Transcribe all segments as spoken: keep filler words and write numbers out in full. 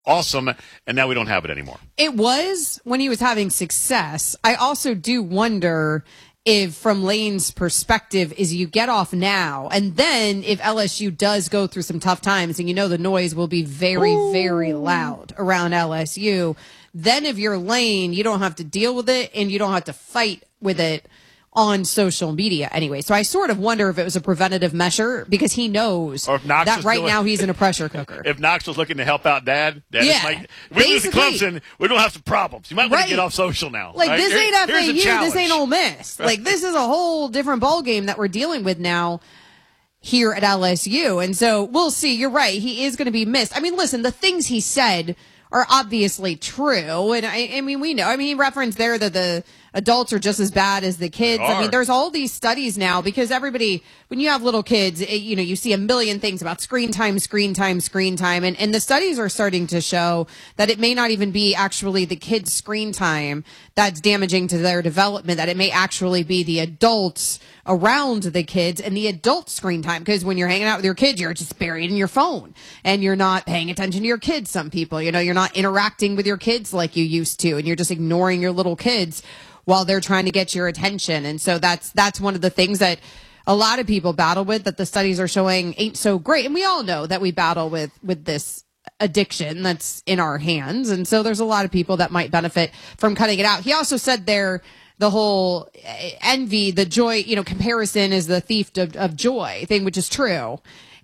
awesome, and now we don't have it anymore. It was when he was having success. I also do wonder if, from Lane's perspective, is you get off now, and then if L S U does go through some tough times, and you know the noise will be very, Ooh. very loud around L S U, then if you're Lane, you don't have to deal with it, and you don't have to fight with it on social media anyway. So I sort of wonder if it was a preventative measure because he knows that right doing, now he's in a pressure cooker. If Knox was looking to help out Dad, Dad yeah, might, we lose to Clemson, we don't have some problems. You might want right. to get off social now. Like, right? this Here, ain't F A U, this ain't Ole Miss. Right. Like, this is a whole different ballgame that we're dealing with now here at L S U. And so we'll see. You're right. He is going to be missed. I mean, listen, the things he said are obviously true. And I, I mean, we know. I mean, he referenced there that the adults are just as bad as the kids. I mean, there's all these studies now because everybody, when you have little kids, it, you know, you see a million things about screen time, screen time, screen time. And, and the studies are starting to show that it may not even be actually the kids' screen time that's damaging to their development, that it may actually be the adults around the kids and the adult screen time. Because when you're hanging out with your kids, you're just buried in your phone and you're not paying attention to your kids. Some people, you know, you're not interacting with your kids like you used to, and you're just ignoring your little kids while they're trying to get your attention. And so that's that's one of the things that a lot of people battle with, that the studies are showing ain't so great. And we all know that we battle with with this addiction that's in our hands. And so there's a lot of people that might benefit from cutting it out. He also said there, the whole envy, the joy, you know, comparison is the thief of, of joy thing, which is true.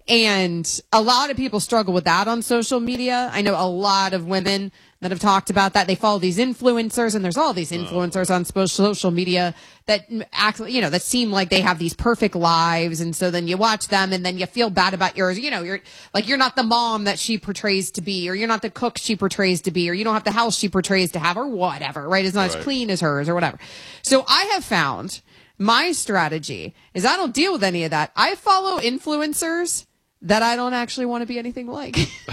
And a lot of people struggle with that on social media. I know a lot of women that have talked about that. They follow these influencers, and there's all these influencers on social media that act, you know, that seem like they have these perfect lives. And so then you watch them and then you feel bad about yours. You know, you're like, you're not the mom that she portrays to be, or you're not the cook she portrays to be, or you don't have the house she portrays to have, or whatever, right? It's not right. as clean as hers or whatever. So I have found my strategy is I don't deal with any of that. I follow influencers that I don't actually want to be anything like.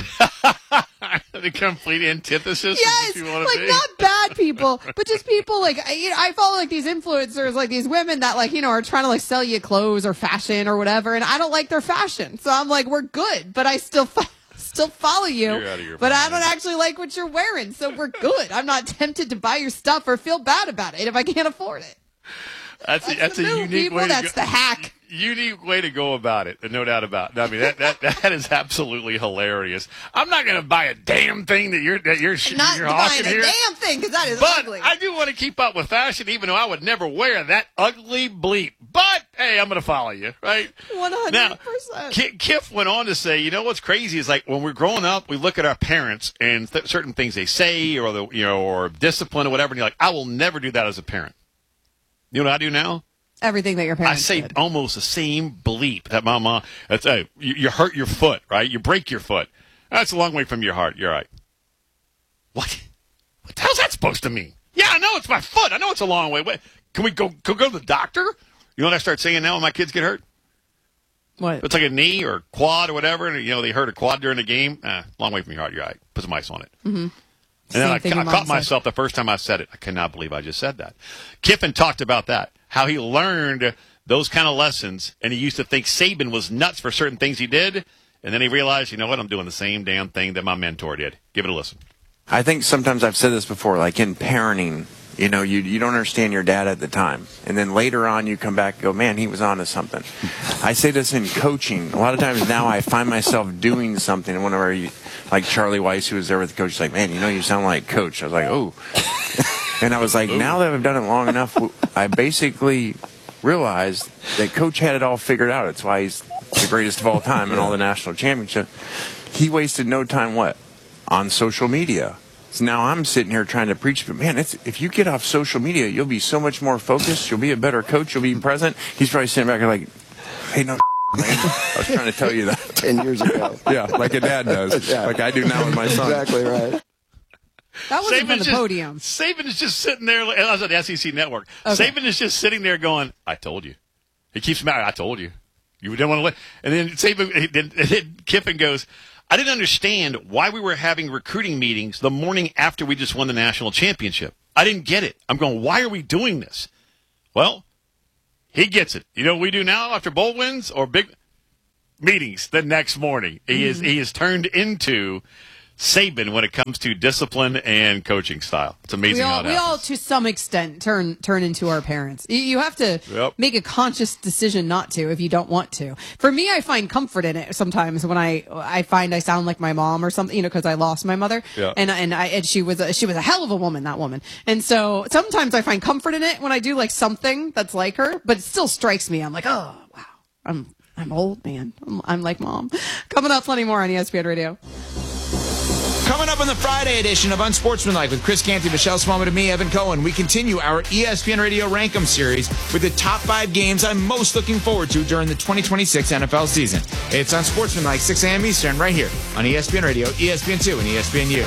The complete antithesis yes, of what you want like to be. Not bad people, but just people like, you know, I follow like these influencers, like these women that like, you know, are trying to like sell you clothes or fashion or whatever. And I don't like their fashion. So I'm like, we're good, but I still, fo- still follow you, but mind. I don't actually like what you're wearing. So we're good. I'm not tempted to buy your stuff or feel bad about it if I can't afford it. That's, that's, a, that's a unique people. way. That's to go, the hack. Unique way to go about it, no doubt about it. I mean, that that, that is absolutely hilarious. I'm not going to buy a damn thing that you're that you're not you're buying hawking a here. damn thing because that is but ugly. I do want to keep up with fashion, even though I would never wear that ugly bleep. But hey, I'm going to follow you, right? One hundred percent. Now, Kiff went on to say, you know what's crazy is like when we're growing up, we look at our parents and th- certain things they say or the you know or discipline or whatever, and you're like, I will never do that as a parent. You know what I do now? Everything that your parents I say did. almost the same bleep that my mom. That's hey, you, you hurt your foot, right? You break your foot. That's a long way from your heart. You're right. What? What the hell's that supposed to mean? Yeah, I know it's my foot. I know it's a long way. Wait, can we go go go to the doctor? You know what I start saying now when my kids get hurt? What? It's like a knee or quad or whatever, and you know they hurt a quad during the game. Ah, long way from your heart. You're right. Put some ice on it. Mm-hmm. And then I, I caught myself the first time I said it. I cannot believe I just said that. Kiffin talked about that, how he learned those kind of lessons, and he used to think Saban was nuts for certain things he did, and then he realized, you know what, I'm doing the same damn thing that my mentor did. Give it a listen. I think sometimes I've said this before, like in parenting, you know, you you don't understand your dad at the time. And then later on you come back and go, man, he was on to something. I say this in coaching. A lot of times now I find myself doing something. And whenever you, like Charlie Weiss, who was there with the coach, he's like, man, you know, you sound like Coach. I was like, oh. And I was like, now that I've done it long enough, I basically realized that Coach had it all figured out. It's why he's the greatest of all time in all the national championships. He wasted no time, what? On social media. So now I'm sitting here trying to preach, but man, it's, if you get off social media, you'll be so much more focused. You'll be a better coach. You'll be present. He's probably sitting back and like, hey, no, man. I was trying to tell you that. Ten years ago. Yeah, like a dad does. Yeah. Like I do now with my son. Exactly right. That wasn't Saban's from the just, podium. Saban is just sitting there. I was on the S E C Network. Okay. Saban is just sitting there going, I told you. He keeps mad. I told you. You didn't want to let. And then Saban, then, then Kiffin goes, I didn't understand why we were having recruiting meetings the morning after we just won the national championship. I didn't get it. I'm going, why are we doing this? Well, he gets it. You know what we do now after bowl wins or big meetings the next morning? He is he is turned into Saban when it comes to discipline and coaching style. It's amazing we all, how it we all, happens. to some extent, turn turn into our parents. You, you have to Yep. make a conscious decision not to if you don't want to. For me, I find comfort in it sometimes when I I find I sound like my mom or something, you know, because I lost my mother, Yeah. and and I and she was a, she was a hell of a woman, that woman. And so sometimes I find comfort in it when I do like something that's like her, but it still strikes me. I'm like, oh wow, I'm I'm old, man. I'm, I'm like mom. Coming up, plenty more on E S P N Radio. Coming up on the Friday edition of Unsportsmanlike with Chris Canty, Michelle Smallman, and me, Evan Cohen, we continue our E S P N Radio Rank 'em series with the top five games I'm most looking forward to during the twenty twenty-six N F L season. It's Unsportsmanlike, six a.m. Eastern, right here on E S P N Radio, E S P N two, and E S P N U.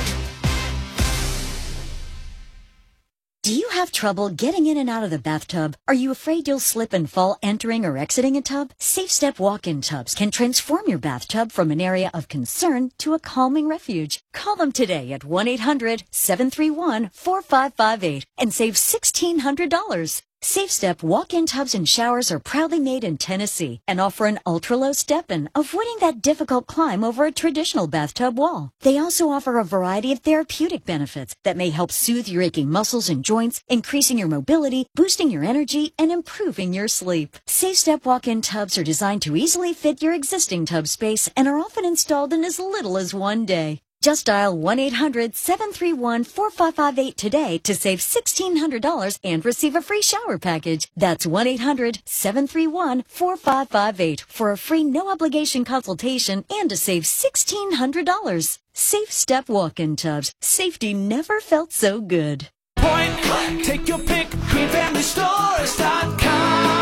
Do you have trouble getting in and out of the bathtub? Are you afraid you'll slip and fall entering or exiting a tub? Safe Step walk-in tubs can transform your bathtub from an area of concern to a calming refuge. Call them today at one eight hundred seven three one four five five eight and save sixteen hundred dollars. Safe Step walk-in tubs and showers are proudly made in Tennessee and offer an ultra-low step-in, avoiding that difficult climb over a traditional bathtub wall. They also offer a variety of therapeutic benefits that may help soothe your aching muscles and joints, increasing your mobility, boosting your energy, and improving your sleep. Safe Step walk-in tubs are designed to easily fit your existing tub space and are often installed in as little as one day. Just dial one eight hundred seven three one four five five eight today to save sixteen hundred dollars and receive a free shower package. That's one eight hundred seven three one four five five eight for a free no-obligation consultation and to save sixteen hundred dollars. Safe Step walk-in tubs. Safety never felt so good. Point blank, take your pick, green family stores dot com.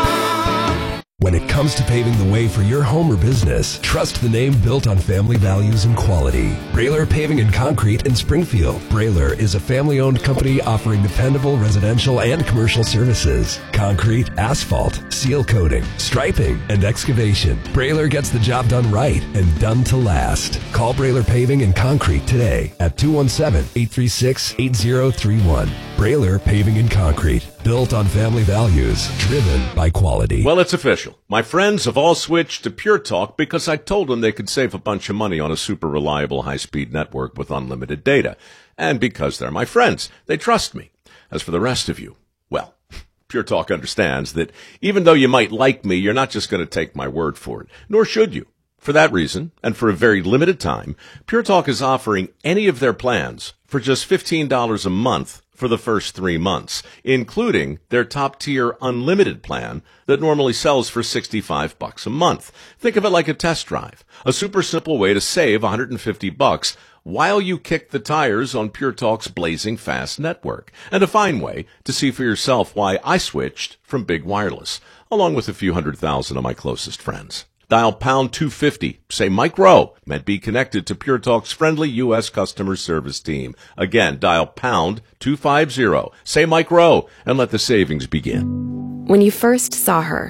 When it comes to paving the way for your home or business, trust the name built on family values and quality. Brailer Paving and Concrete in Springfield. Brailer is a family-owned company offering dependable residential and commercial services. Concrete, asphalt, seal coating, striping, and excavation. Brailer gets the job done right and done to last. Call Brailer Paving and Concrete today at two one seven, eight three six, eight zero three one. Brailer Paving and Concrete. Built on family values, driven by quality. Well, it's official. My friends have all switched to Pure Talk because I told them they could save a bunch of money on a super reliable high-speed network with unlimited data. And because they're my friends, they trust me. As for the rest of you, well, Pure Talk understands that even though you might like me, you're not just going to take my word for it, nor should you. For that reason, and for a very limited time, Pure Talk is offering any of their plans for just fifteen dollars a month for the first three months, including their top-tier unlimited plan that normally sells for sixty-five bucks a month. Think of it like a test drive, a super simple way to save one hundred fifty bucks while you kick the tires on Pure Talk's blazing fast network, and a fine way to see for yourself why I switched from Big Wireless, along with a few hundred thousand of my closest friends. Dial pound two fifty, say Mike Rowe, and be connected to Pure Talk's friendly U S customer service team. Again, dial pound two fifty, say Mike Rowe, and let the savings begin. When you first saw her,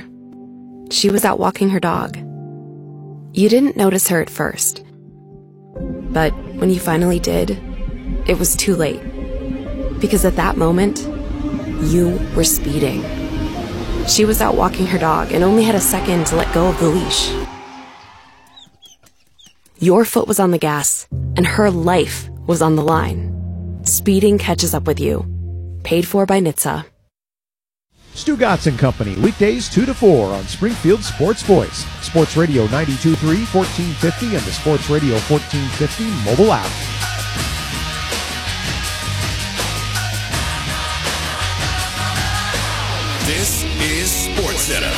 she was out walking her dog. You didn't notice her at first. But when you finally did, it was too late. Because at that moment, you were speeding. She was out walking her dog and only had a second to let go of the leash. Your foot was on the gas, and her life was on the line. Speeding catches up with you. Paid for by N H T S A. Stu Gotts Company, weekdays two to four on Springfield Sports Voice. Sports Radio ninety-two point three, fourteen fifty, and the Sports Radio fourteen fifty mobile app. This is SportsCenter.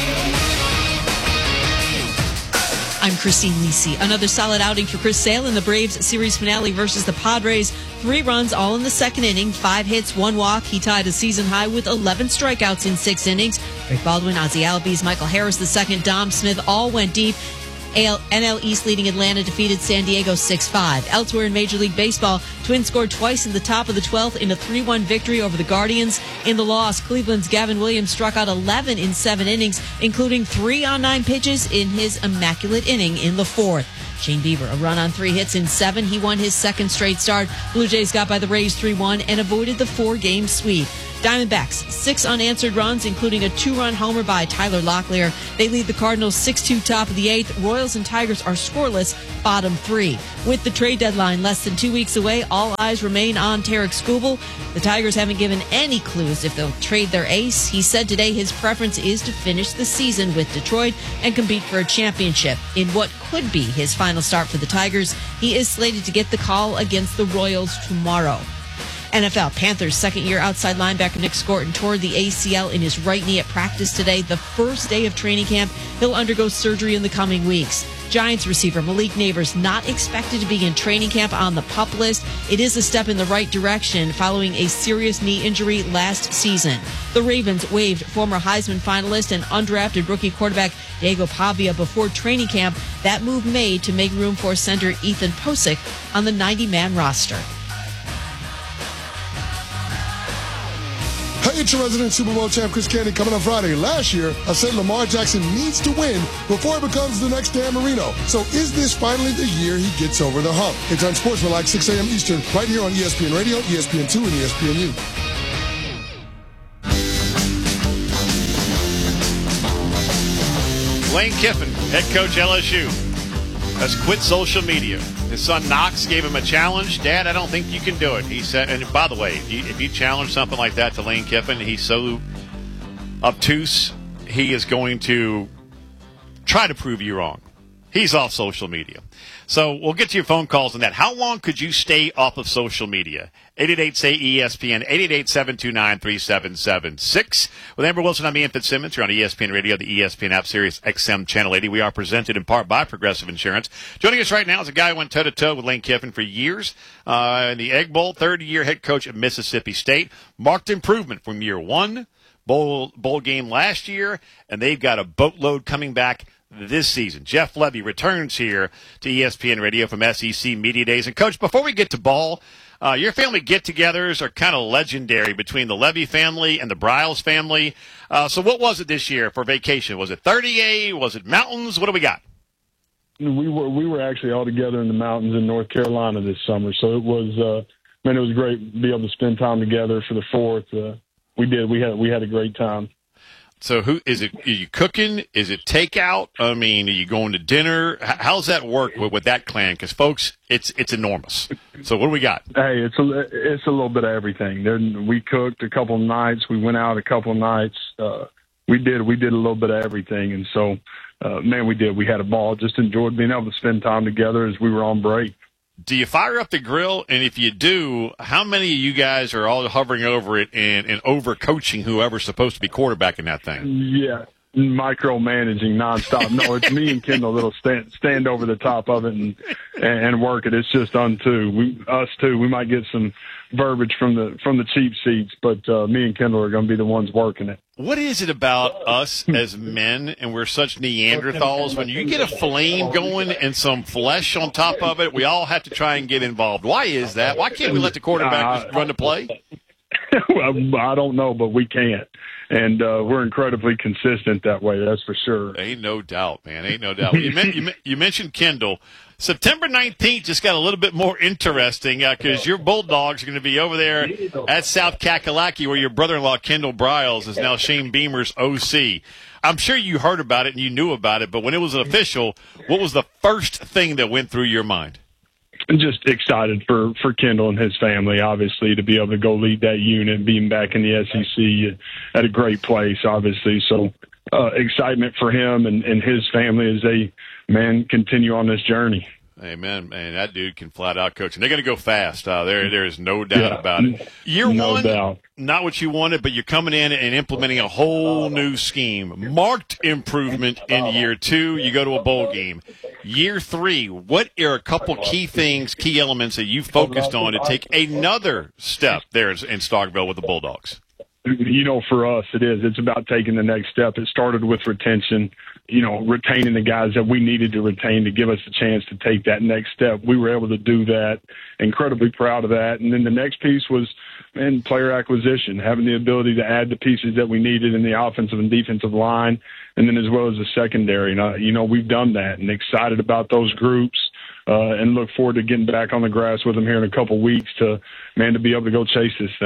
I'm Christine Lisi. Another solid outing for Chris Sale in the Braves series finale versus the Padres. Three runs all in the second inning, five hits, one walk. He tied a season high with eleven strikeouts in six innings. Rick Baldwin, Ozzie Albies, Michael Harris the second, Dom Smith all went deep. N L East leading Atlanta defeated San Diego six five. Elsewhere in Major League Baseball, Twins scored twice in the top of the twelfth in a three one victory over the Guardians. In the loss, Cleveland's Gavin Williams struck out eleven in seven innings, including three on nine pitches in his immaculate inning in the fourth. Shane Bieber, a run on three hits in seven. He won his second straight start. Blue Jays got by the Rays three one and avoided the four-game sweep. Diamondbacks, six unanswered runs, including a two-run homer by Tyler Locklear. They lead the Cardinals six two top of the eighth. Royals and Tigers are scoreless, bottom three. With the trade deadline less than two weeks away, all eyes remain on Tarek Skubal. The Tigers haven't given any clues if they'll trade their ace. He said today his preference is to finish the season with Detroit and compete for a championship. In what could be his final start for the Tigers, he is slated to get the call against the Royals tomorrow. N F L Panthers second-year outside linebacker Nick Scorton tore the A C L in his right knee at practice today, the first day of training camp. He'll undergo surgery in the coming weeks. Giants receiver Malik Neighbors not expected to be in training camp on the PUP list. It is a step in the right direction following a serious knee injury last season. The Ravens waived former Heisman finalist and undrafted rookie quarterback Diego Pavia before training camp. That move made to make room for center Ethan Posick on the ninety-man roster. Hey, it's your resident Super Bowl champ, Chris Canty, coming on Friday. Last year, I said Lamar Jackson needs to win before he becomes the next Dan Marino. So is this finally the year he gets over the hump? It's on Sportsmanlike, six a.m. Eastern, right here on E S P N Radio, E S P N two, and E S P N U. Lane Kiffin, head coach L S U, has quit social media. His son Knox gave him a challenge. Dad, I don't think you can do it. He said, and by the way, if you, if you challenge something like that to Lane Kiffin, he's so obtuse, he is going to try to prove you wrong. He's off social media. So we'll get to your phone calls on that. How long could you stay off of social media? eight eight eight, say E S P N, eight eight eight, seven two nine, three seven seven six. With Amber Wilson, I'm Ian Fitzsimmons. You're on E S P N Radio, the E S P N app, Sirius X M Channel eighty. We are presented in part by Progressive Insurance. Joining us right now is a guy who went toe-to-toe with Lane Kiffin for years. Uh, in the Egg Bowl, third-year head coach at Mississippi State. Marked improvement from year one, bowl, bowl game last year, and they've got a boatload coming back this season. Jeff Levy returns here to E S P N Radio from S E C Media Days. And, Coach, before we get to ball, uh, your family get-togethers are kind of legendary between the Levy family and the Briles family. Uh, so what was it this year for vacation? Was it thirty A? Was it mountains? What do we got? We were we were actually all together in the mountains in North Carolina this summer. So it was, uh, man, it was great to be able to spend time together for the fourth. Uh, we did. We had we had a great time. So who is it? Are you cooking? Is it takeout? I mean, are you going to dinner? How's that work with, with that clan? Because folks, it's it's enormous. So what do we got? Hey, it's a it's a little bit of everything. There, we cooked a couple of nights. We went out a couple of nights. Uh, we did we did a little bit of everything, and so uh, man, we did. We had a ball. Just enjoyed being able to spend time together as we were on break. Do you fire up the grill? And if you do, how many of you guys are all hovering over it and, and over-coaching whoever's supposed to be quarterbacking that thing? Yeah, micromanaging nonstop. No, it's me and Kendall that'll stand, stand over the top of it and and work it. It's just unto. We, us, too. We might get some verbiage from the from the cheap seats, but uh, me and Kendall are going to be the ones working it. What is it about us as men, and we're such Neanderthals, when you get a flame going and some flesh on top of it, we all have to try and get involved. Why is that? Why can't we let the quarterback just run the play? Well, I don't know, but we can't. And uh, we're incredibly consistent that way, that's for sure. Ain't no doubt, man. Ain't no doubt. You, men- you, men- you mentioned Kendall. September nineteenth just got a little bit more interesting because uh, your Bulldogs are going to be over there at South Kakalaki, where your brother-in-law, Kendall Briles, is now Shane Beamer's O C. I'm sure you heard about it and you knew about it, but when it was official, what was the first thing that went through your mind? I'm just excited for, for Kendall and his family, obviously, to be able to go lead that unit, being back in the S E C at a great place, obviously. So uh, excitement for him and, and his family as they, man, continue on this journey. Amen, man. That dude can flat out coach. And they're going to go fast. Uh, there, there is no doubt yeah, about it. Year no one, doubt. Not what you wanted, but you're coming in and implementing a whole new scheme. Marked improvement in year two. You go to a bowl game. Year three, what are a couple key things, key elements that you focused on to take another step there in Starkville with the Bulldogs? You know, for us, it is. It's about taking the next step. It started with retention, you know, retaining the guys that we needed to retain to give us a chance to take that next step. We were able to do that. Incredibly proud of that. And then the next piece was, man, player acquisition, having the ability to add the pieces that we needed in the offensive and defensive line, and then as well as the secondary. And, uh, you know, we've done that and excited about those groups. Uh, and look forward to getting back on the grass with them here in a couple weeks to, man, to be able to go chase this thing.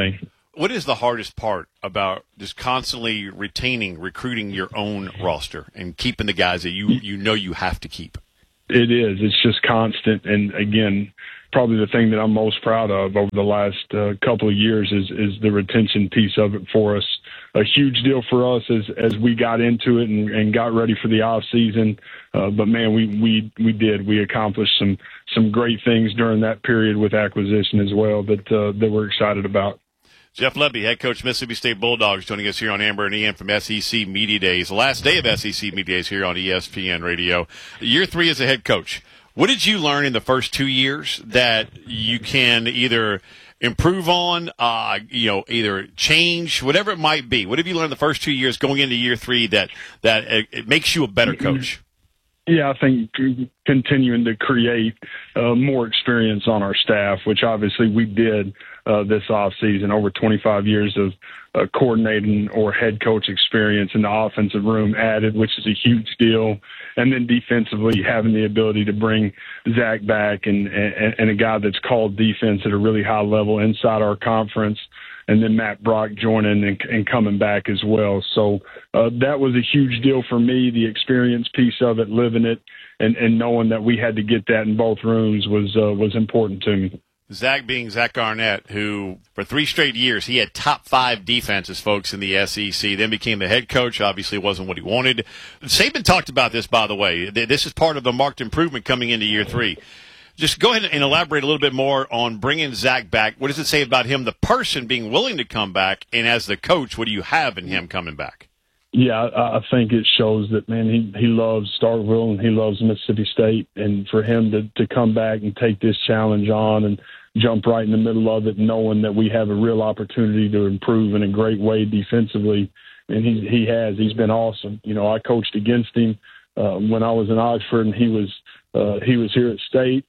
What is the hardest part about just constantly retaining, recruiting your own roster and keeping the guys that you, you know you have to keep? It is. It's just constant. And, again, probably the thing that I'm most proud of over the last uh, couple of years is, is the retention piece of it for us. A huge deal for us as, as we got into it and, and got ready for the off season. Uh, but, man, we, we, we did. We accomplished some, some great things during that period with acquisition as well that, uh, that we're excited about. Jeff Lebby, head coach, Mississippi State Bulldogs, joining us here on Amber and Ian from S E C Media Days. The last day of S E C Media Days here on E S P N Radio. Year three as a head coach. What did you learn in the first two years that you can either improve on, uh, you know, either change, whatever it might be? What have you learned the first two years going into year three that, that it, it makes you a better coach? Yeah, I think continuing to create uh, more experience on our staff, which obviously we did uh, this offseason, over twenty-five years of uh, coordinating or head coach experience in the offensive room added, which is a huge deal. And then defensively, having the ability to bring Zach back and, and, and a guy that's called defense at a really high level inside our conference. And then Matt Brock joining and, and coming back as well. So uh, that was a huge deal for me. The experience piece of it, living it, and, and knowing that we had to get that in both rooms was uh, was important to me. Zach being Zach Arnett, who for three straight years he had top five defenses, folks, in the S E C, then became the head coach. Obviously wasn't what he wanted. Saban talked about this, by the way. This is part of the marked improvement coming into year three. Just go ahead and elaborate a little bit more on bringing Zach back. What does it say about him, the person being willing to come back, and as the coach, what do you have in him coming back? Yeah, I, I think it shows that, man, he, he loves Starkville and he loves Mississippi State. And for him to, to come back and take this challenge on and jump right in the middle of it, knowing that we have a real opportunity to improve in a great way defensively, and he, he has. He's been awesome. You know, I coached against him uh, when I was in Oxford, and he was uh, he was here at State.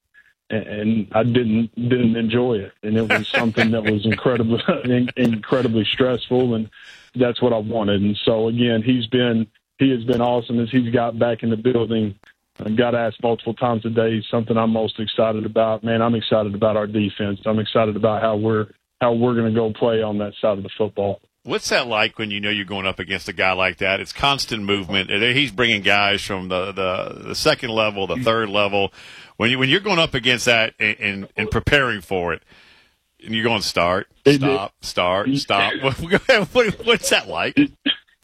And I didn't didn't enjoy it, and it was something that was incredibly incredibly stressful, and that's what I wanted. And so again, he's been he has been awesome as he's got back in the building. I got asked multiple times a day something I'm most excited about. Man, I'm excited about our defense. I'm excited about how we're how we're going to go play on that side of the football. What's that like when you know you're going up against a guy like that? It's constant movement. He's bringing guys from the, the, the second level, the third level. When, you, when you're going up against that and, and, and preparing for it, and you're going start, stop, start, stop. What, what's that like? It,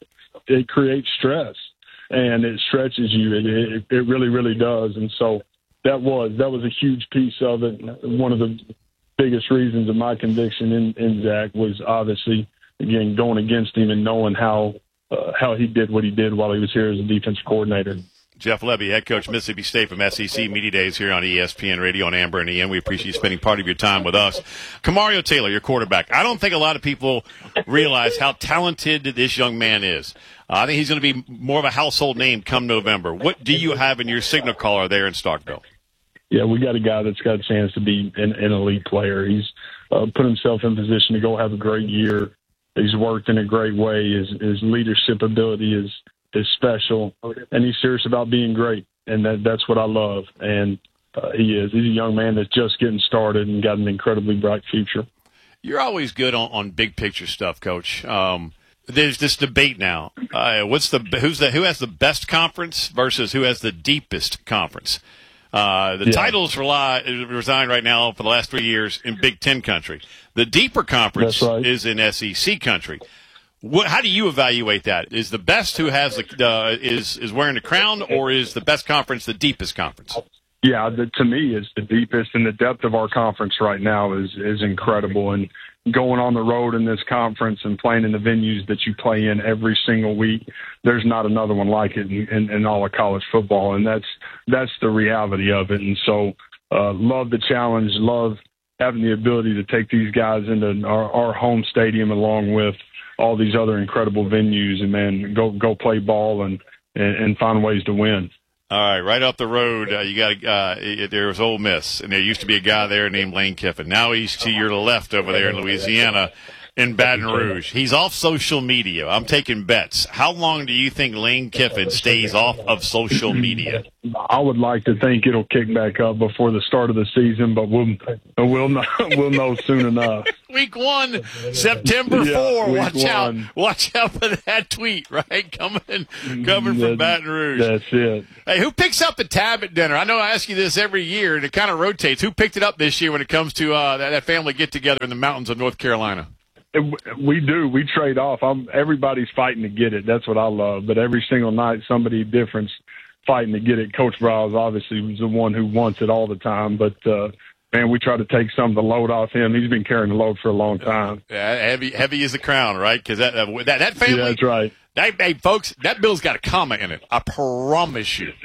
it creates stress, and it stretches you. It, it, it really, really does. And so that was that was a huge piece of it. One of the biggest reasons of my conviction in, in Zach was obviously, again, going against him and knowing how uh, how he did what he did while he was here as a defensive coordinator. Jeff Lebby, head coach, Mississippi State from S E C Media Days here on E S P N Radio on Amber and Ian. We appreciate you spending part of your time with us. Kamario Taylor, your quarterback. I don't think a lot of people realize how talented this young man is. Uh, I think he's going to be more of a household name come November. What do you have in your signal caller there in Starkville? Yeah, we got a guy that's got a chance to be an, an elite player. He's uh, put himself in position to go have a great year. He's worked in a great way. His, his leadership ability is is special, and he's serious about being great, and that that's what I love. And uh, he is. He's a young man that's just getting started and got an incredibly bright future. You're always good on, on big picture stuff, Coach. Um, there's this debate now. Uh, what's the who's the who has the best conference versus who has the deepest conference? Uh, the yeah. titles rely, reside right now for the last three years in Big Ten country. The deeper conference right. is in S E C country. What, how do you evaluate that? Is the best who has the uh, is is wearing the crown, or is the best conference the deepest conference? Yeah, the, to me, it's the deepest, and the depth of our conference right now is is incredible. And going on the road in this conference and playing in the venues that you play in every single week, there's not another one like it in, in, in all of college football, and that's that's the reality of it. And so, uh, love the challenge, love having the ability to take these guys into our, our home stadium along with all these other incredible venues, and man, go go play ball and and, and find ways to win. All right, right up the road, uh, you got uh, there's Ole Miss, and there used to be a guy there named Lane Kiffin. Now he's to your left over there in Louisiana, in Baton Rouge. He's off social media. I'm taking bets. How long do you think Lane Kiffin stays off of social media? I would like to think it'll kick back up before the start of the season, but we'll we'll know, we'll know soon enough. week one, September Yeah, fourth. week Watch one. out. Watch out for that tweet, right? Coming, coming from That- Baton Rouge. That's it. Hey, who picks up the tab at dinner? I know I ask you this every year, and it kind of rotates. Who picked it up this year when it comes to uh, that, that family get-together in the mountains of North Carolina? We do. We trade off. I'm, everybody's fighting to get it. That's what I love. But every single night, somebody different's fighting to get it. Coach Bryles obviously was the one who wants it all the time. But, uh, man, we try to take some of the load off him. He's been carrying the load for a long time. Yeah, heavy, heavy is the crown, right? Because that, that that family. Yeah, that's right. That, hey, folks, that bill's got a comma in it. I promise you.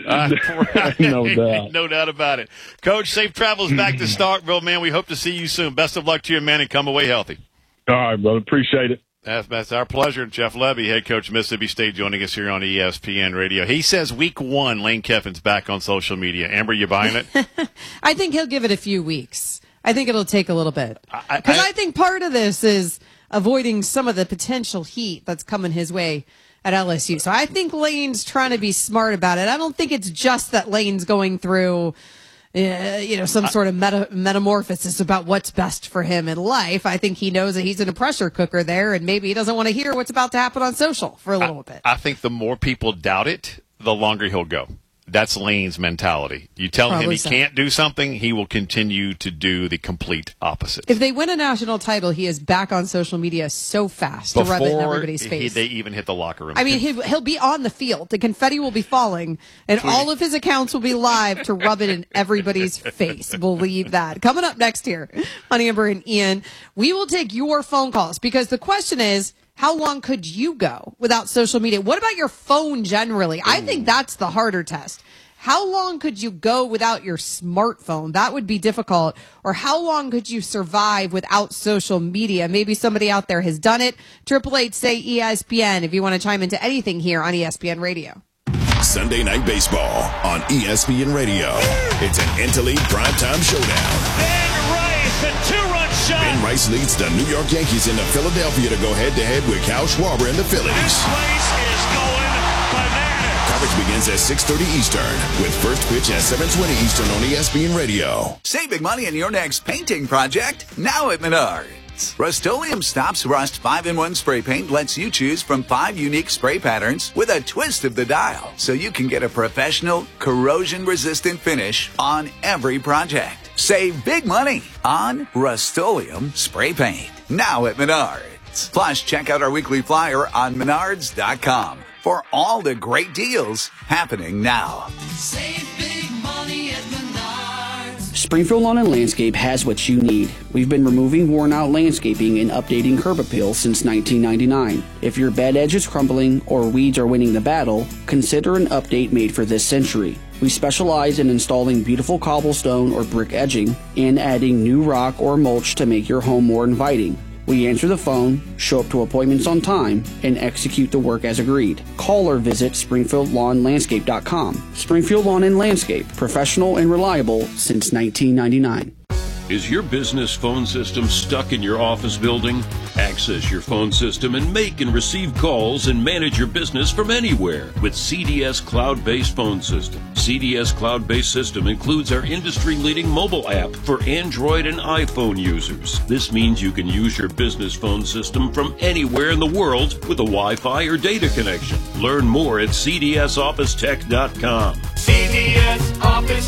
I, No doubt. No doubt about it. Coach, safe travels back to Starkville, man. We hope to see you soon. Best of luck to you, man, and come away healthy. All right, brother. Appreciate it. That's, that's our pleasure. Jeff Levy, head coach of Mississippi State, joining us here on E S P N Radio. He says week one, Lane Kiffin's back on social media. Amber, you buying it? I think he'll give it a few weeks. I think it'll take a little bit. Because I, I, I think part of this is avoiding some of the potential heat that's coming his way at L S U. So I think Lane's trying to be smart about it. I don't think it's just that Lane's going through Uh, you know, some sort of meta- metamorphosis about what's best for him in life. I think he knows that he's in a pressure cooker there, and maybe he doesn't want to hear what's about to happen on social for a little I, bit. I think the more people doubt it, the longer he'll go. That's Lane's mentality. You tell Probably him he so. can't do something, he will continue to do the complete opposite. If they win a national title, he is back on social media so fast to rub it in everybody's he, face. they even hit the locker room. I mean, he'll, he'll be on the field. The confetti will be falling, and Tweeting. all of his accounts will be live to rub it in everybody's face. Believe that. Coming up next here on Amber and Ian, we will take your phone calls because the question is, how long could you go without social media? What about your phone generally? I think that's the harder test. How long could you go without your smartphone? That would be difficult. Or how long could you survive without social media? Maybe somebody out there has done it. Triple Eight say E S P N if you want to chime into anything here on E S P N Radio. Sunday Night Baseball on E S P N Radio. It's an interleague primetime showdown. Ben Rice, a two-run shot. Ben Rice leads the New York Yankees into Philadelphia to go head-to-head with Kyle Schwarber and the Phillies. This place is going bananas. Coverage begins at six thirty Eastern with first pitch at seven twenty Eastern on E S P N Radio. Save big money on your next painting project now at Menards. Rust-Oleum Stops Rust five in one spray paint lets you choose from five unique spray patterns with a twist of the dial, so you can get a professional, corrosion-resistant finish on every project. Save big money on Rust-Oleum spray paint now at Menards. Plus, check out our weekly flyer on menards dot com for all the great deals happening now. Save big money at Menards. Springfield Lawn and Landscape has what you need. We've been removing worn-out landscaping and updating curb appeal since nineteen ninety-nine. If your bed edge is crumbling or weeds are winning the battle, consider an update made for this century. We specialize in installing beautiful cobblestone or brick edging and adding new rock or mulch to make your home more inviting. We answer the phone, show up to appointments on time, and execute the work as agreed. Call or visit springfield lawn landscape dot com. Springfield Lawn and Landscape, professional and reliable since nineteen ninety-nine. Is your business phone system stuck in your office building? Access your phone system and make and receive calls and manage your business from anywhere with C D S Cloud-Based Phone System. C D S Cloud-Based System includes our industry-leading mobile app for Android and iPhone users. This means you can use your business phone system from anywhere in the world with a Wi-Fi or data connection. Learn more at c d s office tech dot com. C D S Office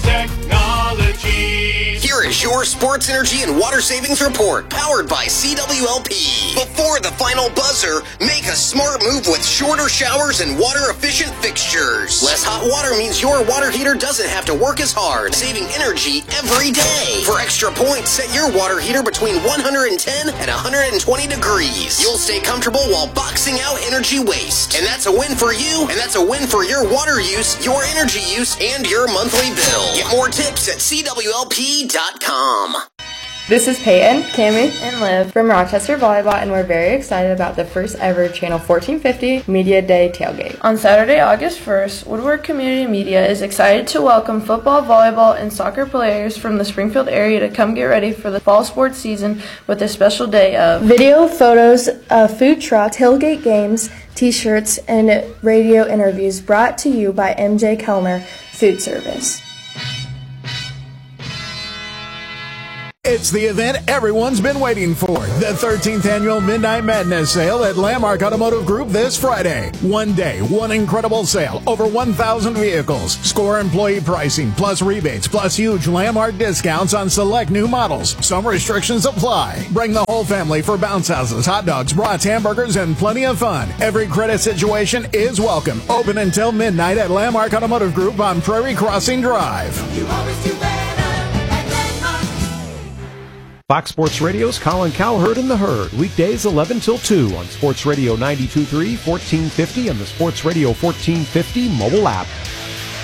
Technologies. Here is your Sports Energy and Water Savings Report, powered by C W L P. Before the final buzzer, make a smart move with shorter showers and water-efficient fixtures. Less hot water means your water heater doesn't have to work as hard, saving energy every day. For extra points, set your water heater between one hundred ten and one hundred twenty degrees. You'll stay comfortable while boxing out energy waste. And that's a win for you, and that's a win for your water use, your energy use, and your monthly bill. Get more tips at c w l p dot com. This is Peyton, Cammie, and Liv from Rochester Volleyball, and we're very excited about the first ever Channel fourteen fifty Media Day tailgate. On Saturday, August first, Woodward Community Media is excited to welcome football, volleyball, and soccer players from the Springfield area to come get ready for the fall sports season with a special day of Video, photos, a food truck, tailgate games, t-shirts, and radio interviews brought to you by M J Kellner Food Service. It's the event everyone's been waiting for. The thirteenth Annual Midnight Madness Sale at Landmark Automotive Group this Friday. One day, one incredible sale. Over one thousand vehicles. Score employee pricing, plus rebates, plus huge Landmark discounts on select new models. Some restrictions apply. Bring the whole family for bounce houses, hot dogs, brats, hamburgers, and plenty of fun. Every credit situation is welcome. Open until midnight at Landmark Automotive Group on Prairie Crossing Drive. You always do better at Landmark. Fox Sports Radio's Colin Cowherd and the Herd. Weekdays eleven till two on Sports Radio ninety-two point three, fourteen fifty, and the Sports Radio fourteen fifty mobile app.